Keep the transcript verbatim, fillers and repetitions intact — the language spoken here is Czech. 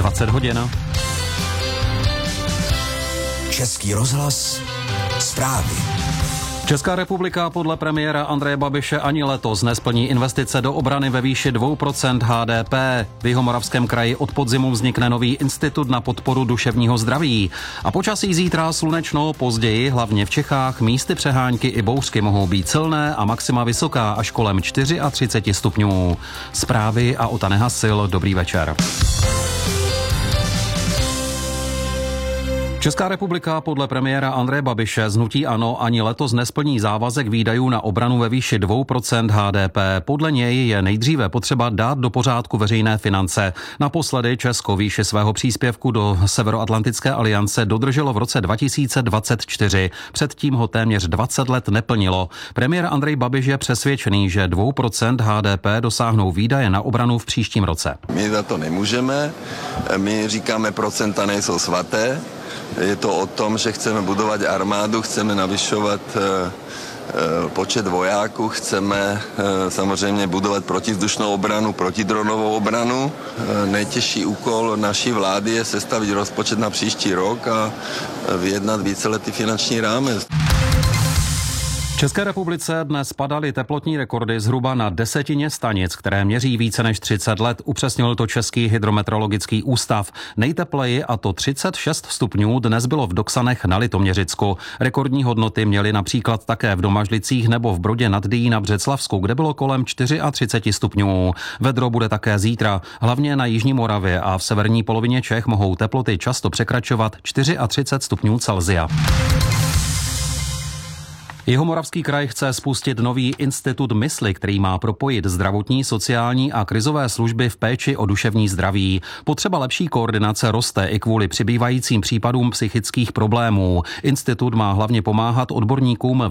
dvacet hodin. Český rozhlas, zprávy. Česká republika podle premiéra Andreje Babiše ani letos nesplní investice do obrany ve výši dvě procenta H D P. V Jihomoravském kraji od podzimu vznikne nový institut na podporu duševního zdraví. A počasí zítra slunečno, později, hlavně v Čechách, místy přehánky i bouřky mohou být silné a maxima vysoká až kolem třicet čtyři stupňů. Zprávy a Ota Nehasil, dobrý večer. Česká republika podle premiéra Andreje Babiše z hnutí ANO ani letos nesplní závazek výdajů na obranu ve výši dvě procenta H D P. Podle něj je nejdříve potřeba dát do pořádku veřejné finance. Naposledy Česko výši svého příspěvku do Severoatlantické aliance dodrželo v roce dva tisíce dvacet čtyři. Předtím ho téměř dvacet let neplnilo. Premiér Andrej Babiš je přesvědčený, že dvě procenta H D P dosáhnou výdaje na obranu v příštím roce. My za to nemůžeme, my říkáme, procenta nejsou svaté. Je to o tom, že chceme budovat armádu, chceme navyšovat e, e, počet vojáků, chceme e, samozřejmě budovat protivzdušnou obranu, protidronovou obranu. E, nejtěžší úkol naší vlády je sestavit rozpočet na příští rok a vyjednat víceletý finanční rámec. V České republice dnes padaly teplotní rekordy zhruba na desetině stanic, které měří více než třicet let, upřesnil to Český hydrometeorologický ústav. Nejtepleji, a to třicet šest stupňů, dnes bylo v Doksanech na Litoměřicku. Rekordní hodnoty měly například také v Domažlicích nebo v Brodě nad Dyjí na Břeclavsku, kde bylo kolem třicet čtyři stupňů. Vedro bude také zítra. Hlavně na jižní Moravě a v severní polovině Čech mohou teploty často překračovat třicet čtyři stupňů Celsia. Jihomoravský kraj chce spustit nový institut mysli, který má propojit zdravotní, sociální a krizové služby v péči o duševní zdraví. Potřeba lepší koordinace roste i kvůli přibývajícím případům psychických problémů. Institut má hlavně pomáhat odborníkům